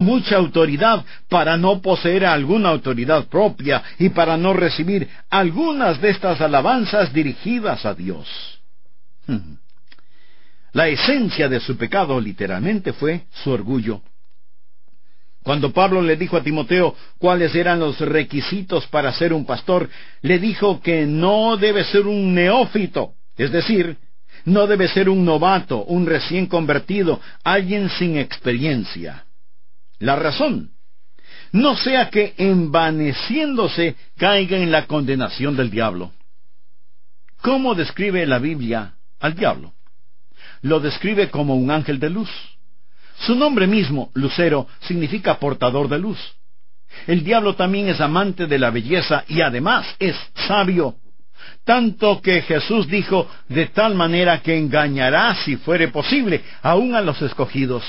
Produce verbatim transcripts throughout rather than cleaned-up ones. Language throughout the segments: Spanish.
mucha autoridad para no poseer alguna autoridad propia y para no recibir algunas de estas alabanzas dirigidas a Dios. Hmm. La esencia de su pecado literalmente fue su orgullo. Cuando Pablo le dijo a Timoteo cuáles eran los requisitos para ser un pastor, le dijo que no debe ser un neófito, es decir, no debe ser un novato, un recién convertido, alguien sin experiencia. La razón, no sea que envaneciéndose caiga en la condenación del diablo. ¿Cómo describe la Biblia al diablo? Lo describe como un ángel de luz. Su nombre mismo, Lucero, significa portador de luz. El diablo también es amante de la belleza y además es sabio. Tanto que Jesús dijo, de tal manera que engañará, si fuere posible, aún a los escogidos.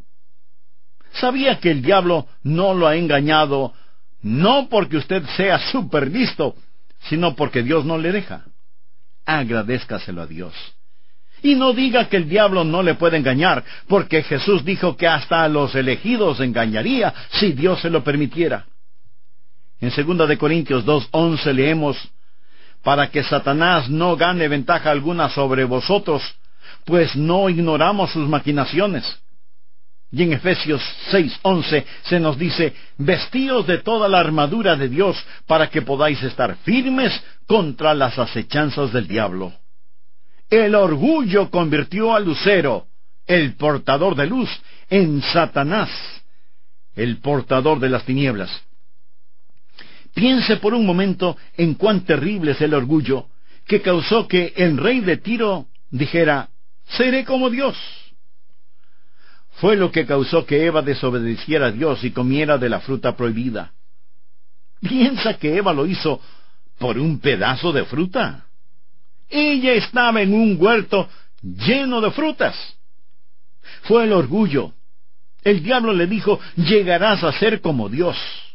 ¿Sabía que el diablo no lo ha engañado, no porque usted sea súper listo, sino porque Dios no le deja? Agradézcaselo a Dios. Y no diga que el diablo no le puede engañar, porque Jesús dijo que hasta a los elegidos engañaría si Dios se lo permitiera. En segunda de Corintios dos once leemos, para que Satanás no gane ventaja alguna sobre vosotros, pues no ignoramos sus maquinaciones. Y en Efesios seis once se nos dice, vestíos de toda la armadura de Dios, para que podáis estar firmes contra las acechanzas del diablo. El orgullo convirtió a Lucero, el portador de luz, en Satanás, el portador de las tinieblas. Piense por un momento en cuán terrible es el orgullo que causó que el rey de Tiro dijera, seré como Dios. Fue lo que causó que Eva desobedeciera a Dios y comiera de la fruta prohibida. ¿Piensa que Eva lo hizo por un pedazo de fruta? Ella estaba en un huerto lleno de frutas. Fue el orgullo. El diablo le dijo, llegarás a ser como Dios.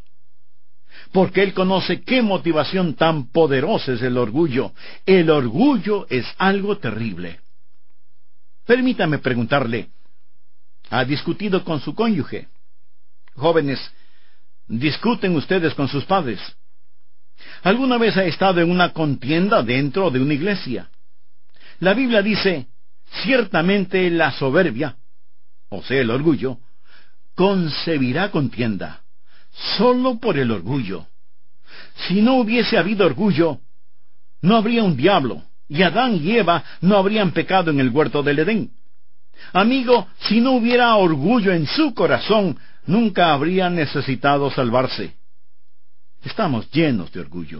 Porque él conoce qué motivación tan poderosa es el orgullo. El orgullo es algo terrible. Permítame preguntarle, ¿ha discutido con su cónyuge? Jóvenes, ¿discuten ustedes con sus padres? ¿Alguna vez ha estado en una contienda dentro de una iglesia? La Biblia dice, ciertamente la soberbia, o sea, el orgullo, concebirá contienda, solo por el orgullo. Si no hubiese habido orgullo, no habría un diablo, y Adán y Eva no habrían pecado en el huerto del Edén. Amigo, si no hubiera orgullo en su corazón, nunca habría necesitado salvarse. Estamos llenos de orgullo.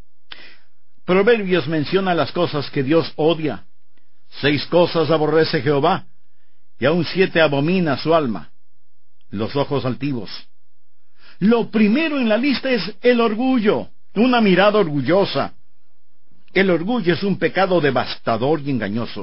Proverbios menciona las cosas que Dios odia. Seis cosas aborrece Jehová, y aun siete abomina su alma: los ojos altivos. Lo primero en la lista es el orgullo, una mirada orgullosa. El orgullo es un pecado devastador y engañoso.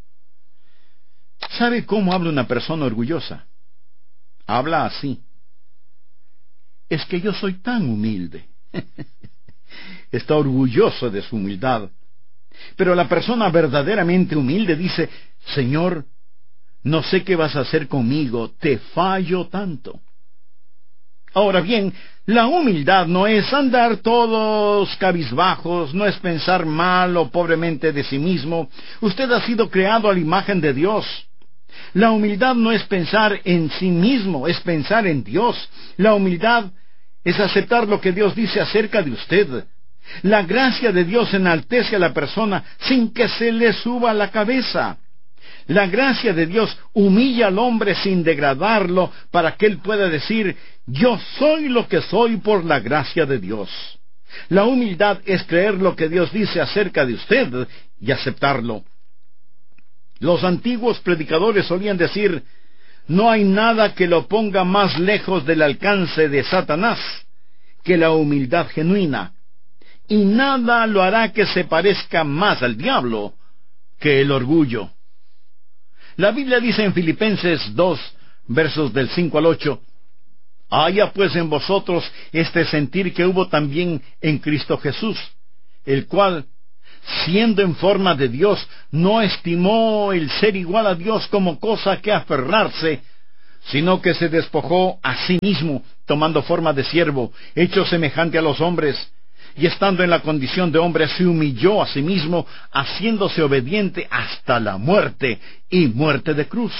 ¿Sabe cómo habla una persona orgullosa? Habla así: es que yo soy tan humilde. Está orgulloso de su humildad. Pero la persona verdaderamente humilde dice, Señor, no sé qué vas a hacer conmigo, te fallo tanto. Ahora bien, la humildad no es andar todos cabizbajos, no es pensar mal o pobremente de sí mismo. Usted ha sido creado a la imagen de Dios. La humildad no es pensar en sí mismo, es pensar en Dios. La humildad es aceptar lo que Dios dice acerca de usted. La gracia de Dios enaltece a la persona sin que se le suba la cabeza. La gracia de Dios humilla al hombre sin degradarlo para que él pueda decir, yo soy lo que soy por la gracia de Dios. La humildad es creer lo que Dios dice acerca de usted y aceptarlo. Los antiguos predicadores solían decir, no hay nada que lo ponga más lejos del alcance de Satanás que la humildad genuina, y nada lo hará que se parezca más al diablo que el orgullo. La Biblia dice en Filipenses dos, versos del cinco al ocho, haya pues en vosotros este sentir que hubo también en Cristo Jesús, el cual, siendo en forma de Dios, no estimó el ser igual a Dios como cosa que aferrarse, sino que se despojó a sí mismo, tomando forma de siervo, hecho semejante a los hombres, y estando en la condición de hombre, se humilló a sí mismo, haciéndose obediente hasta la muerte, y muerte de cruz.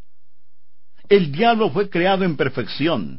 El diablo fue creado en perfección.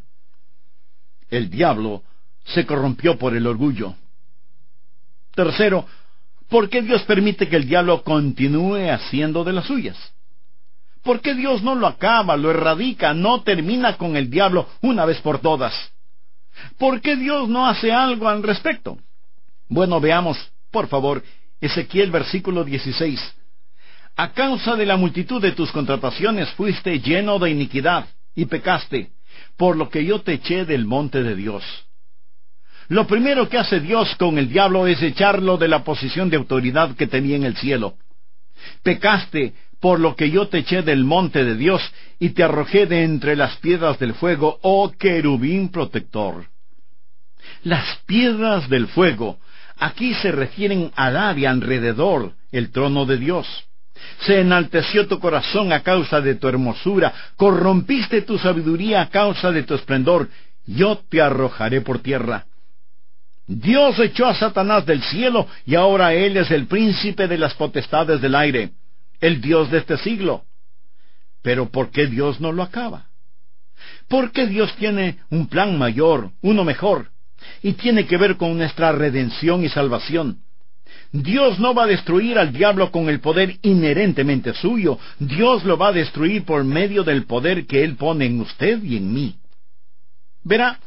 El diablo se corrompió por el orgullo. Tercero, ¿por qué Dios permite que el diablo continúe haciendo de las suyas? ¿Por qué Dios no lo acaba, lo erradica, no termina con el diablo una vez por todas? ¿Por qué Dios no hace algo al respecto? Bueno, veamos, por favor, Ezequiel versículo dieciséis. A causa de la multitud de tus contrataciones fuiste lleno de iniquidad, y pecaste, por lo que yo te eché del monte de Dios. Lo primero que hace Dios con el diablo es echarlo de la posición de autoridad que tenía en el cielo. Pecaste, por lo que yo te eché del monte de Dios, y te arrojé de entre las piedras del fuego, oh querubín protector. Las piedras del fuego aquí se refieren al área alrededor el trono de Dios. Se enalteció tu corazón a causa de tu hermosura, corrompiste tu sabiduría a causa de tu esplendor, yo te arrojaré por tierra. Dios echó a Satanás del cielo, y ahora él es el príncipe de las potestades del aire, el Dios de este siglo. Pero ¿por qué Dios no lo acaba? Porque Dios tiene un plan mayor, uno mejor, y tiene que ver con nuestra redención y salvación. Dios no va a destruir al diablo con el poder inherentemente suyo. Dios lo va a destruir por medio del poder que Él pone en usted y en mí. Verá,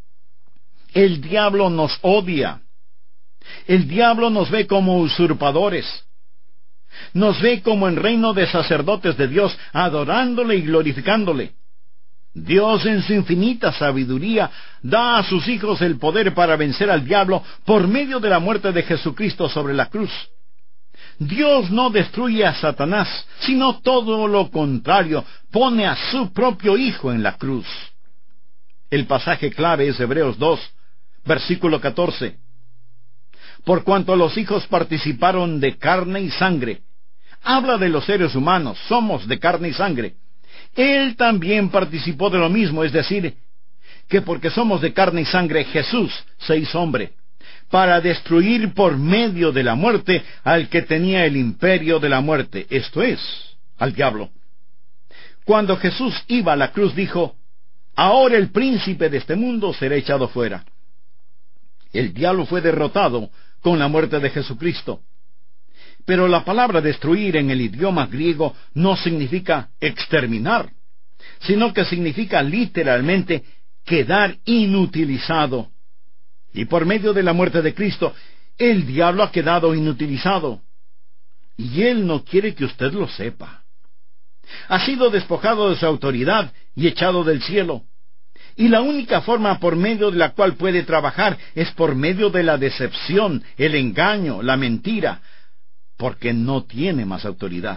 el diablo nos odia. El diablo nos ve como usurpadores. Nos ve como en reino de sacerdotes de Dios, adorándole y glorificándole. Dios en su infinita sabiduría da a sus hijos el poder para vencer al diablo por medio de la muerte de Jesucristo sobre la cruz. Dios no destruye a Satanás, sino todo lo contrario, pone a su propio Hijo en la cruz. El pasaje clave es Hebreos dos, versículo catorce. Por cuanto los hijos participaron de carne y sangre, habla de los seres humanos, somos de carne y sangre. Él también participó de lo mismo, es decir, que porque somos de carne y sangre, Jesús se hizo hombre, para destruir por medio de la muerte al que tenía el imperio de la muerte, esto es, al diablo. Cuando Jesús iba a la cruz dijo, ahora el príncipe de este mundo será echado fuera. El diablo fue derrotado con la muerte de Jesucristo. Pero la palabra destruir en el idioma griego no significa exterminar, sino que significa literalmente quedar inutilizado. Y por medio de la muerte de Cristo, el diablo ha quedado inutilizado. Y Él no quiere que usted lo sepa. Ha sido despojado de su autoridad y echado del cielo. Y la única forma por medio de la cual puede trabajar es por medio de la decepción, el engaño, la mentira, porque no tiene más autoridad.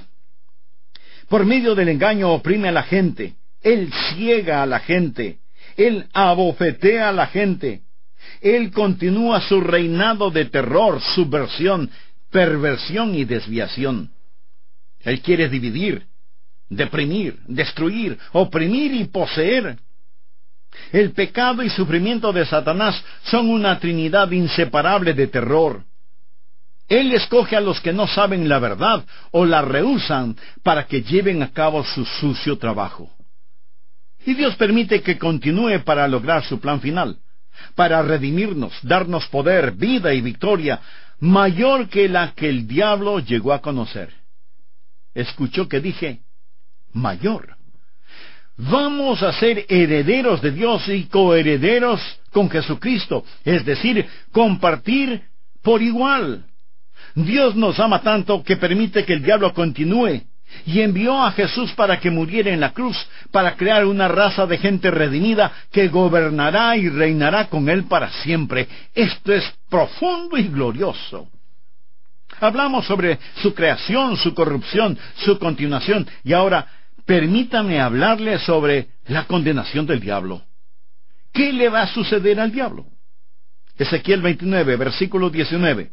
Por medio del engaño oprime a la gente, Él ciega a la gente, Él abofetea a la gente, Él continúa su reinado de terror, subversión, perversión y desviación. Él quiere dividir, deprimir, destruir, oprimir y poseer. El pecado y sufrimiento de Satanás son una trinidad inseparable de terror. Él escoge a los que no saben la verdad o la rehúsan para que lleven a cabo su sucio trabajo. Y Dios permite que continúe para lograr su plan final, para redimirnos, darnos poder, vida y victoria, mayor que la que el diablo llegó a conocer. ¿Escuchó que dije mayor? Vamos a ser herederos de Dios y coherederos con Jesucristo, es decir, compartir por igual. Dios nos ama tanto que permite que el diablo continúe, y envió a Jesús para que muriera en la cruz, para crear una raza de gente redimida que gobernará y reinará con Él para siempre. Esto es profundo y glorioso. Hablamos sobre su creación, su corrupción, su continuación, y ahora permítame hablarle sobre la condenación del diablo. ¿Qué le va a suceder al diablo? Ezequiel veintinueve, versículo diecinueve.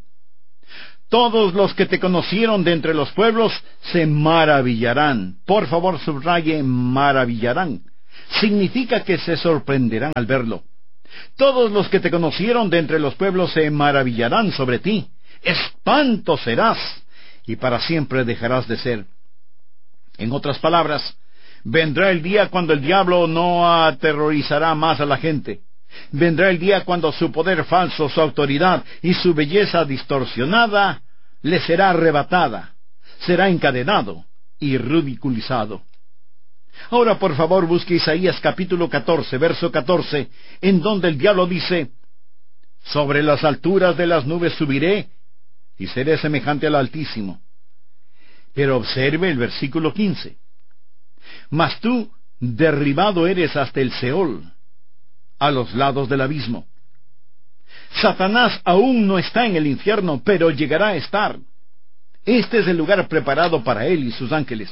Todos los que te conocieron de entre los pueblos se maravillarán. Por favor, subraye maravillarán. significa que se sorprenderán al verlo. Todos los que te conocieron de entre los pueblos se maravillarán sobre ti. Espanto serás, y para siempre dejarás de ser. En otras palabras, vendrá el día cuando el diablo no aterrorizará más a la gente. Vendrá el día cuando su poder falso, su autoridad y su belleza distorsionada le será arrebatada, será encadenado y ridiculizado. Ahora, por favor, busque Isaías capítulo catorce, verso catorce, en donde el diablo dice: sobre las alturas de las nubes subiré, y seré semejante al Altísimo. Pero observe el versículo quince. Mas tú, derribado eres hasta el Seol, a los lados del abismo. Satanás aún no está en el infierno, pero llegará a estar. Este es el lugar preparado para él y sus ángeles.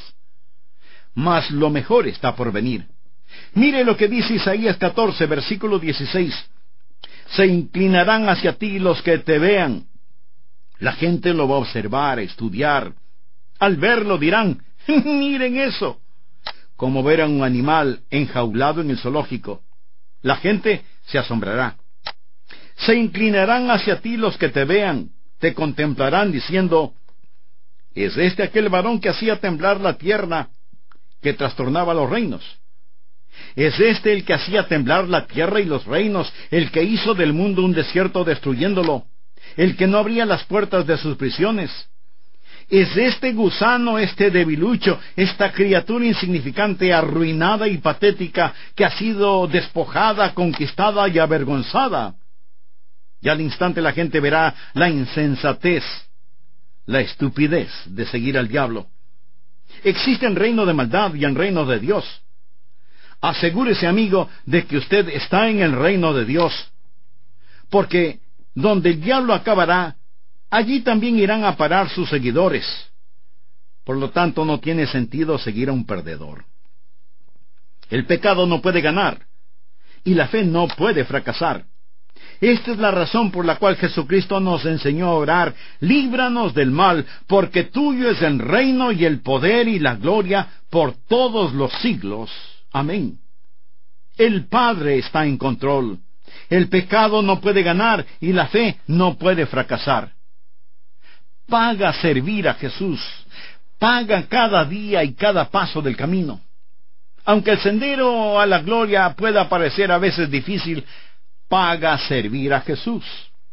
Mas lo mejor está por venir. Mire lo que dice Isaías catorce, versículo dieciséis. Se inclinarán hacia ti los que te vean. La gente lo va a observar, a estudiar. Al verlo dirán: miren eso. Como ver a un animal enjaulado en el zoológico. La gente se asombrará. Se inclinarán hacia ti los que te vean, te contemplarán diciendo: ¿es este aquel varón que hacía temblar la tierra, que trastornaba los reinos? ¿Es este el que hacía temblar la tierra y los reinos, el que hizo del mundo un desierto destruyéndolo, el que no abría las puertas de sus prisiones? ¿Es este gusano, este debilucho, esta criatura insignificante, arruinada y patética, que ha sido despojada, conquistada y avergonzada? Y al instante la gente verá la insensatez, la estupidez de seguir al diablo. Existen reino de maldad y en reino de Dios. Asegúrese, amigo, de que usted está en el reino de Dios, porque donde el diablo acabará, allí también irán a parar sus seguidores. Por lo tanto, no tiene sentido seguir a un perdedor. El pecado no puede ganar, y la fe no puede fracasar. Esta es la razón por la cual Jesucristo nos enseñó a orar: líbranos del mal, porque tuyo es el reino y el poder y la gloria por todos los siglos. Amén. El Padre está en control. El pecado no puede ganar y la fe no puede fracasar. Paga servir a Jesús. Paga cada día y cada paso del camino. Aunque el sendero a la gloria pueda parecer a veces difícil, paga servir a Jesús.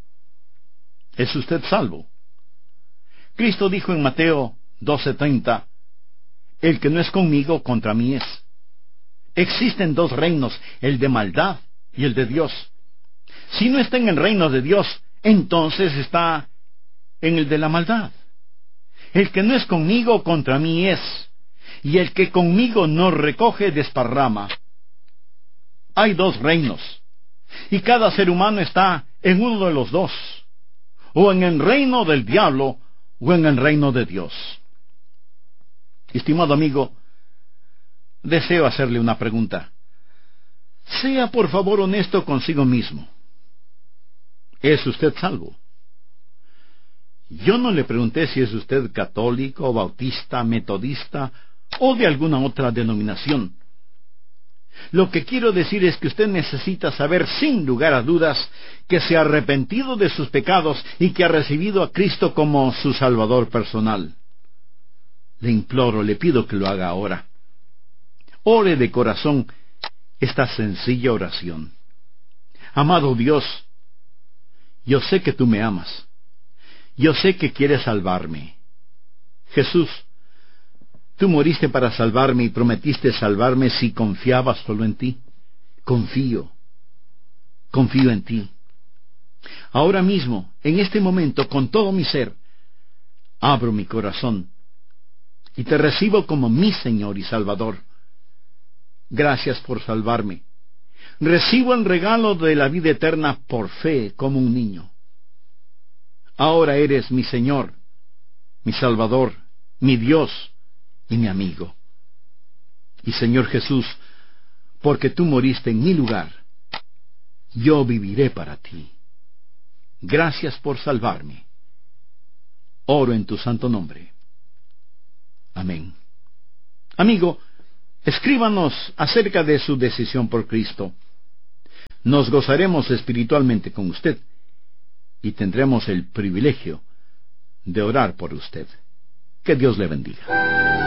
¿Es usted salvo? Cristo dijo en Mateo doce treinta: el que no es conmigo, contra mí es. Existen dos reinos, el de maldad y el de Dios. Si no está en el reino de Dios, entonces está en el de la maldad. El que no es conmigo, contra mí es, y el que conmigo no recoge, desparrama. Hay dos reinos, y cada ser humano está en uno de los dos, o en el reino del diablo, o en el reino de Dios. Estimado amigo, deseo hacerle una pregunta. Sea por favor honesto consigo mismo. ¿Es usted salvo? Yo no le pregunté si es usted católico, bautista, metodista o de alguna otra denominación. Lo que quiero decir es que usted necesita saber sin lugar a dudas que se ha arrepentido de sus pecados y que ha recibido a Cristo como su Salvador personal. Le imploro, le pido que lo haga ahora. Ore de corazón esta sencilla oración. Amado Dios, yo sé que tú me amas. Yo sé que quieres salvarme. Jesús, tú moriste para salvarme y prometiste salvarme si confiaba solo en ti. Confío. Confío en ti. Ahora mismo, en este momento, con todo mi ser, abro mi corazón y te recibo como mi Señor y Salvador. Gracias por salvarme. Recibo el regalo de la vida eterna por fe como un niño. Ahora eres mi Señor, mi Salvador, mi Dios y mi amigo. Y Señor Jesús, porque tú moriste en mi lugar, yo viviré para ti. Gracias por salvarme. Oro en tu santo nombre. Amén. Amigo, Escríbanos acerca de su decisión por Cristo. Nos gozaremos espiritualmente con usted y tendremos el privilegio de orar por usted. Que Dios le bendiga.